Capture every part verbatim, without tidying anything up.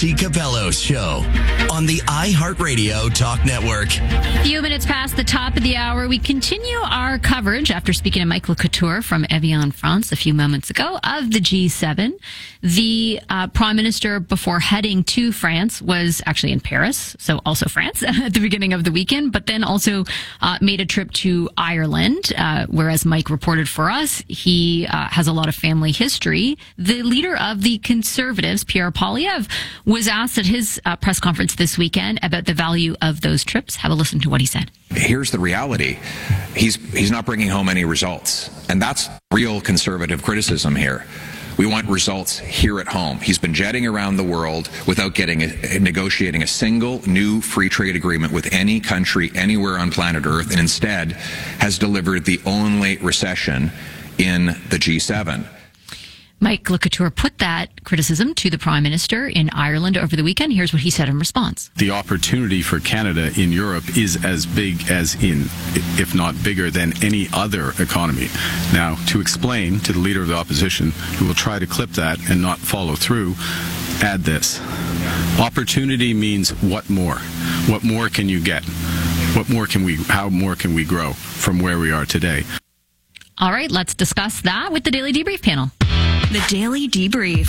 Capello's show on the iHeartRadio Talk Network. A few minutes past the top of the hour, we continue our coverage after speaking to Michael Couture from Evian, France, a few moments ago of the G seven. The uh, Prime Minister, before heading to France, was actually in Paris, so also France, at the beginning of the weekend, but then also uh, made a trip to Ireland, uh, whereas Mike reported for us, he uh, has a lot of family history. The leader of the Conservatives, Pierre Poilievre, was asked at his uh, press conference this weekend about the value of those trips. Have a listen to what he said. Here's the reality. He's he's not bringing home any results. And that's real conservative criticism here. We want results here at home. He's been jetting around the world without getting a, negotiating a single new free trade agreement with any country anywhere on planet Earth, and instead has delivered the only recession in the G seven. Mike Couture put that criticism to the Prime Minister in Ireland over the weekend. Here's what he said in response. The opportunity for Canada in Europe is as big as in, if not bigger than any other economy. Now, to explain to the Leader of the Opposition, who will try to clip that and not follow through, add this. Opportunity means what more? What more can you get? What more can we, how more can we grow from where we are today? All right, let's discuss that with the Daily Debrief panel. The Daily Debrief.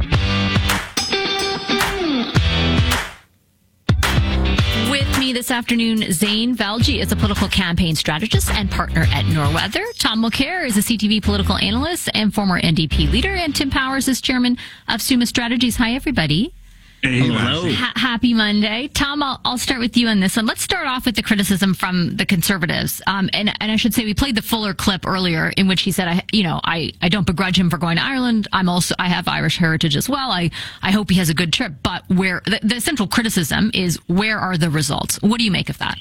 With me this afternoon, Zane Valji is a political campaign strategist and partner at Norweather. Tom Mulcair is a C T V political analyst and former N D P leader. And Tim Powers is chairman of Summa Strategies. Hi, everybody. Hello. Ha- happy Monday. Tom, I'll, I'll start with you on this one. Let's start off with the criticism from the Conservatives. Um, and, and I should say we played the fuller clip earlier in which he said, I, you know, I, I don't begrudge him for going to Ireland. I'm also, I have Irish heritage as well. I, I hope he has a good trip. But where the, the central criticism is, where are the results? What do you make of that?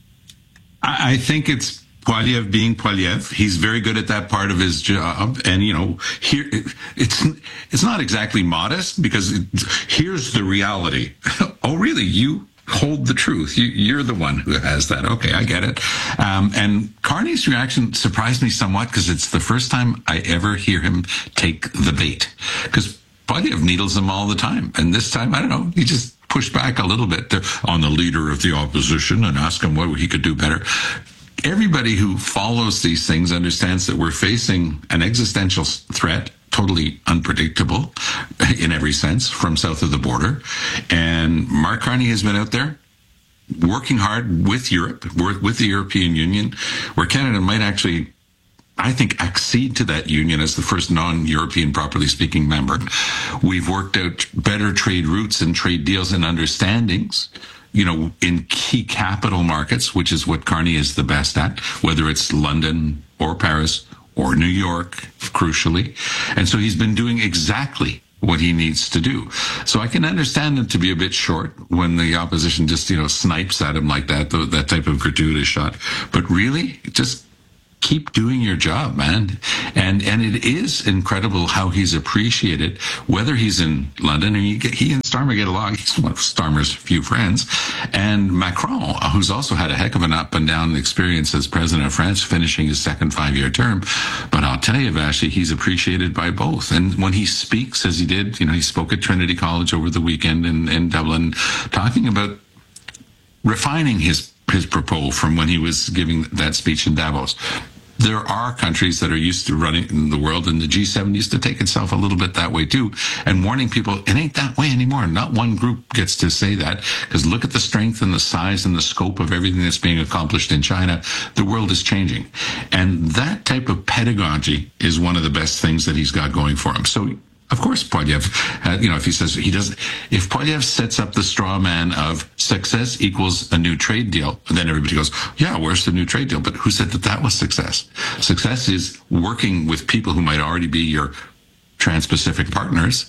I, I think it's Poilievre being Poilievre. He's very good at that part of his job. And, you know, here, it's, it's not exactly modest, because it, here's the reality. Oh, really? You hold the truth. You, you're the one who has that. Okay, I get it. Um, and Carney's reaction surprised me somewhat, because it's the first time I ever hear him take the bait. Because Poilievre needles him all the time. And this time, I don't know, he just pushed back a little bit on the Leader of the Opposition and asked him what he could do better. Everybody who follows these things understands that we're facing an existential threat, totally unpredictable in every sense, from south of the border. And Mark Carney has been out there working hard with Europe, with the European Union, where Canada might actually, I think, accede to that union as the first non-European properly speaking member. We've worked out better trade routes and trade deals and understandings, you know, in key capital markets, which is what Carney is the best at, whether it's London or Paris or New York, crucially. And so he's been doing exactly what he needs to do. So I can understand him to be a bit short when the opposition just, you know, snipes at him like that, that type of gratuitous shot. But really, just keep doing your job, man. And and it is incredible how he's appreciated, whether he's in London, and he, he and Starmer get along. He's one of Starmer's few friends. And Macron, who's also had a heck of an up and down experience as president of France, finishing his second five-year term. But I'll tell you, Vashti, he's appreciated by both. And when he speaks, as he did, you know, he spoke at Trinity College over the weekend in, in Dublin, talking about refining his his propos from when he was giving that speech in Davos. There are countries that are used to running the world, and the G seven used to take itself a little bit that way too, and warning people, it ain't that way anymore. Not one group gets to say that, because look at the strength and the size and the scope of everything that's being accomplished in China. The world is changing. And that type of pedagogy is one of the best things that he's got going for him. So, of course, Poilievre, uh, you know, if he says he doesn't, if Poilievre sets up the straw man of success equals a new trade deal, then everybody goes, yeah, where's the new trade deal? But who said that that was success? Success is working with people who might already be your Trans-Pacific partners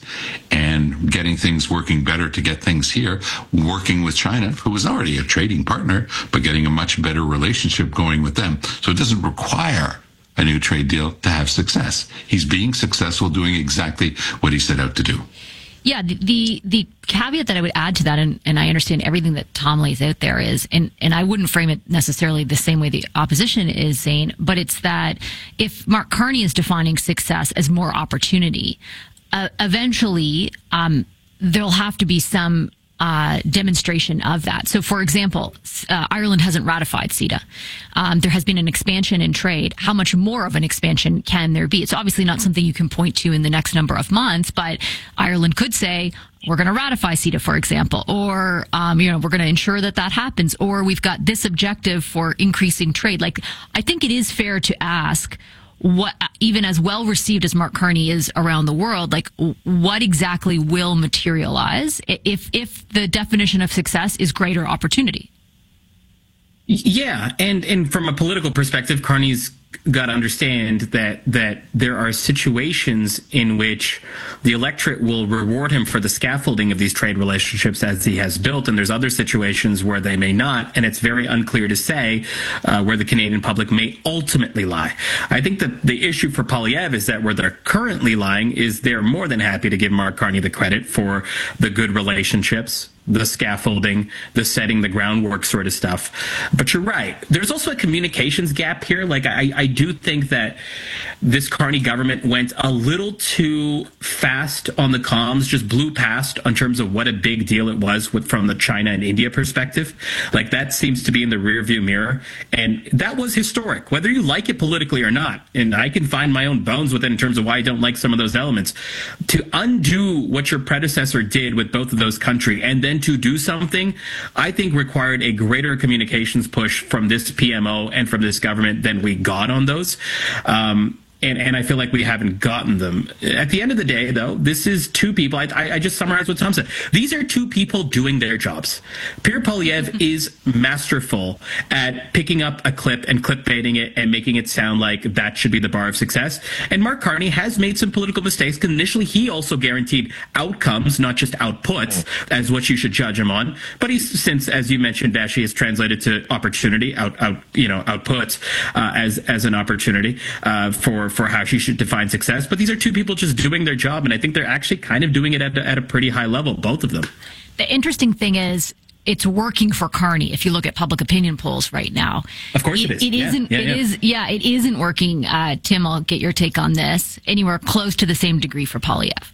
and getting things working better to get things here, working with China, who was already a trading partner, but getting a much better relationship going with them. So it doesn't require a new trade deal to have success. He's being successful doing exactly what he set out to do. Yeah, the the, the caveat that I would add to that, and, and I understand everything that Tom lays out there is, and, and I wouldn't frame it necessarily the same way the opposition is saying, but it's that if Mark Carney is defining success as more opportunity, uh, eventually um, there'll have to be some uh, demonstration of that. So, for example, uh, Ireland hasn't ratified CETA. Um, there has been an expansion in trade. How much more of an expansion can there be? It's obviously not something you can point to in the next number of months, but Ireland could say, we're going to ratify CETA, for example, or, um, you know, we're going to ensure that that happens, or we've got this objective for increasing trade. Like, I think it is fair to ask, what, even as well received as Mark Carney is around the world, like, what exactly will materialize if if the definition of success is greater opportunity? Yeah, and and from a political perspective, Carney's got to understand that that there are situations in which the electorate will reward him for the scaffolding of these trade relationships as he has built, and there's other situations where they may not, and it's very unclear to say uh, where the Canadian public may ultimately lie. I think that the issue for Poilievre is that where they're currently lying is they're more than happy to give Mark Carney the credit for the good relationships, the scaffolding, the setting the groundwork sort of stuff. But you're right. There's also a communications gap here. Like, I, I do think that this Carney government went a little too fast on the comms, just blew past in terms of what a big deal it was with, from the China and India perspective. Like, that seems to be in the rearview mirror. And that was historic, whether you like it politically or not. And I can find my own bones with it in terms of why I don't like some of those elements. To undo what your predecessor did with both of those countries and then to do something, I think required a greater communications push from this P M O and from this government than we got on those. Um, And, and I feel like we haven't gotten them. At the end of the day, though, this is two people. I, I just summarized what Tom said. These are two people doing their jobs. Pierre Poilievre is masterful at picking up a clip and clickbaiting it and making it sound like that should be the bar of success. And Mark Carney has made some political mistakes because initially he also guaranteed outcomes, not just outputs, as what you should judge him on. But he's since, as you mentioned, Dashi has translated to opportunity, out, out you know, outputs uh, as as an opportunity uh, for. for how she should define success. But these are two people just doing their job, and I think they're actually kind of doing it at, at a pretty high level, both of them. The interesting thing is, it's working for Carney if you look at public opinion polls right now. Of course it, it is. It yeah, isn't, yeah, it yeah. is, yeah, it isn't working. Uh, Tim, I'll get your take on this. Anywhere close to the same degree for Poilievre.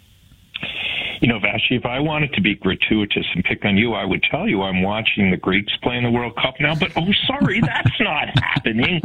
You know, Vashi, if I wanted to be gratuitous and pick on you, I would tell you I'm watching the Greeks play in the World Cup now, but oh, sorry, that's not happening.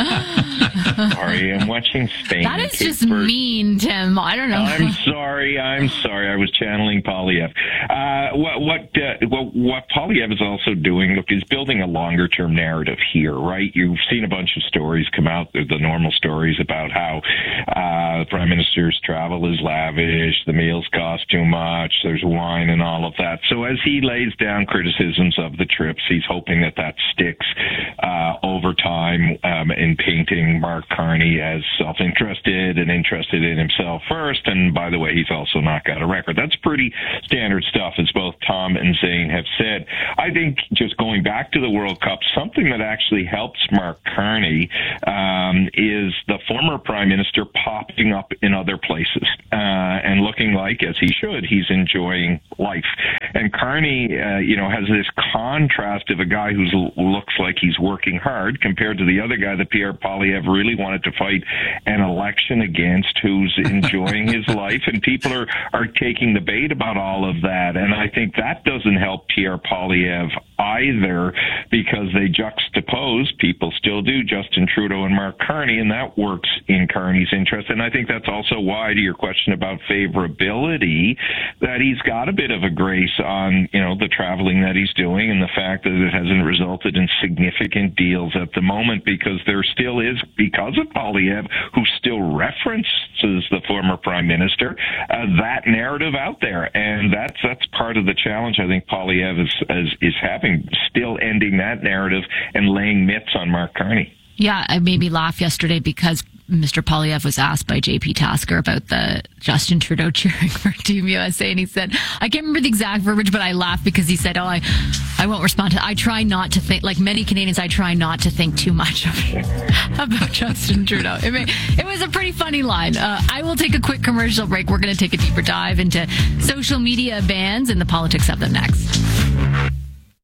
Sorry, I'm watching Spain. That is just Bird. mean, Tim. I don't know. I'm sorry. I'm sorry. I was channeling Poilievre. Uh, what what, uh, what what Poilievre is also doing, look, is building a longer-term narrative here, right? You've seen a bunch of stories come out, the normal stories about how uh, the Prime Minister's travel is lavish, the meals cost too much, there's wine and all of that. So as he lays down criticisms of the trips, he's hoping that that sticks uh, over time um, in painting Mark Carney as self-interested and interested in himself first. And by the way, he's also not got a record. That's pretty standard stuff, as both Tom and Zane have said. I think just going back to the World Cup, something that actually helps Mark Carney um, is the former Prime Minister popping up in other places uh, and looking like, as he should, he's enjoying life. And Carney, uh, you know, has this contrast of a guy who looks like he's working hard compared to the other guy that Pierre Poilievre really wanted to fight an election against, who's enjoying his life. And people are, are taking the bait about all of that. And I think that doesn't help Pierre Poilievre either, because they juxtapose, people still do, Justin Trudeau and Mark Carney, and that works in Carney's interest. And I think that's also why, to your question about favorability, that he's got a bit of a grace on, you know, the traveling that he's doing and the fact that it hasn't resulted in significant deals at the moment, because there still is, because of Poilievre, who still references the former Prime Minister, uh, that narrative out there. And that's that's part of the challenge I think Poilievre is, is, is having, still ending that narrative and laying myths on Mark Carney. Yeah, I made me laugh yesterday because Mister Poilievre was asked by J P Tasker about the Justin Trudeau cheering for Team U S A, and he said, I can't remember the exact verbiage, but I laughed because he said, oh, I, I won't respond to I try not to think, like many Canadians, I try not to think too much about Justin Trudeau. It, may, it was a pretty funny line. Uh, I will take a quick commercial break. We're going to take a deeper dive into social media bans and the politics of them next.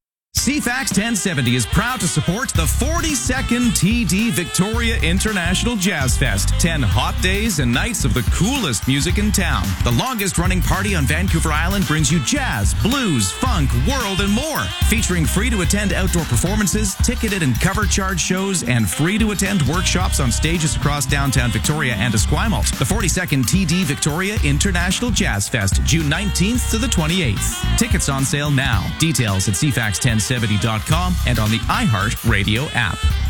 C FAX ten seventy is proud to support the forty-second T D Victoria International Jazz Fest. ten hot days and nights of the coolest music in town. The longest-running party on Vancouver Island brings you jazz, blues, funk, world, and more. Featuring free-to-attend outdoor performances, ticketed and cover charge shows, and free-to-attend workshops on stages across downtown Victoria and Esquimalt. The forty-second T D Victoria International Jazz Fest, June nineteenth to the twenty-eighth. Tickets on sale now. Details at c fax ten seventy dot com and on the iHeart Radio app.